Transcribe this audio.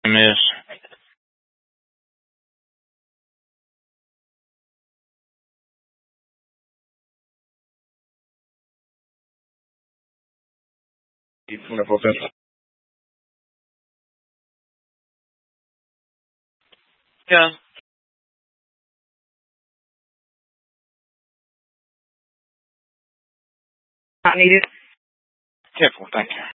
Miss. Una foto. Yeah. Not needed. Careful, thank you.